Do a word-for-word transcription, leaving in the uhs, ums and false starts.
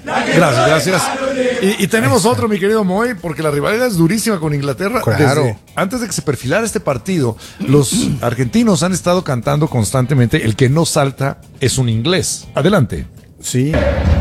Gracias, gracias. Y, y tenemos otro, mi querido Moy, porque la rivalidad es durísima con Inglaterra. Claro. Desde, antes de que se perfilara este partido, los argentinos han estado cantando constantemente: el que no salta es un inglés. Adelante. Sí.